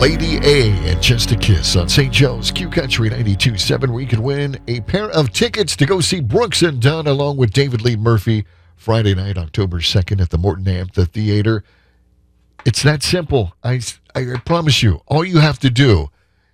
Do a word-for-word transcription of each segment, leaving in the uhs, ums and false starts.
Lady A and Just a Kiss on Saint Joe's Q Country ninety-two point seven, where you can win a pair of tickets to go see Brooks and Dunn along with David Lee Murphy Friday night, October second at the Morton Amphitheater. It's that simple. I, I promise you, all you have to do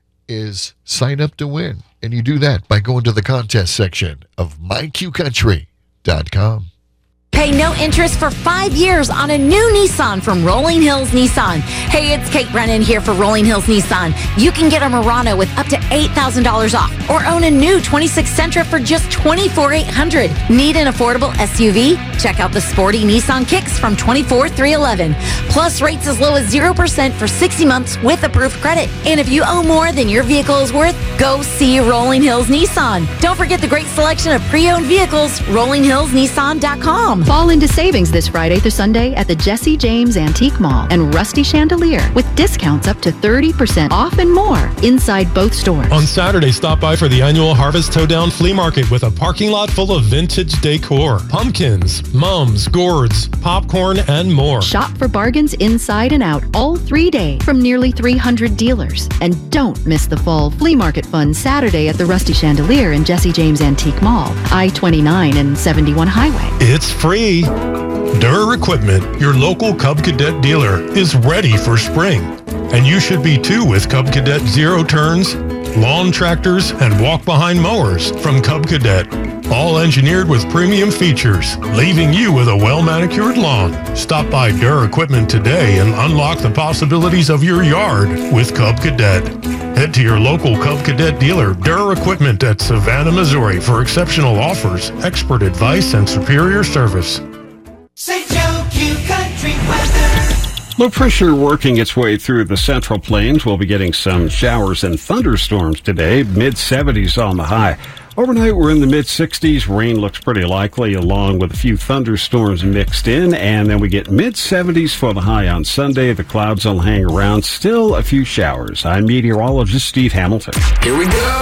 is sign up to win. And you do that by going to the contest section of my q country dot com. Pay no interest for five years on a new Nissan from Rolling Hills Nissan. Hey, it's Kate Brennan here for Rolling Hills Nissan. You can get a Murano with up to eight thousand dollars off or own a new twenty-six Sentra for just twenty-four thousand eight hundred dollars. Need an affordable S U V? Check out the sporty Nissan Kicks from twenty-four thousand three hundred eleven dollars. Plus rates as low as zero percent for sixty months with approved credit. And if you owe more than your vehicle is worth, go see Rolling Hills Nissan. Don't forget the great selection of pre-owned vehicles, rolling hills nissan dot com. Fall into savings this Friday through Sunday at the Jesse James Antique Mall and Rusty Chandelier with discounts up to thirty percent off and more inside both stores. On Saturday, stop by for the annual Harvest Towdown Flea Market with a parking lot full of vintage decor, pumpkins, mums, gourds, popcorn, and more. Shop for bargains inside and out all three days from nearly three hundred dealers. And don't miss the fall flea market fun Saturday at the Rusty Chandelier and Jesse James Antique Mall, I twenty-nine and seventy-one Highway. It's free. Durr Equipment, your local Cub Cadet dealer, is ready for spring. And you should be too with Cub Cadet Zero Turns, lawn tractors, and walk-behind mowers from Cub Cadet. All engineered with premium features, leaving you with a well-manicured lawn. Stop by Durr Equipment today and unlock the possibilities of your yard with Cub Cadet. Head to your local Cub Cadet dealer, Durr Equipment at Savannah, Missouri, for exceptional offers, expert advice, and superior service. Saint Joe Q Country weather. Low pressure working its way through the Central Plains. We'll be getting some showers and thunderstorms today, mid seventies on the high. Overnight, we're in the mid sixties. Rain looks pretty likely, along with a few thunderstorms mixed in. And then we get mid seventies for the high on Sunday. The clouds will hang around. Still a few showers. I'm meteorologist Steve Hamilton. Here we go.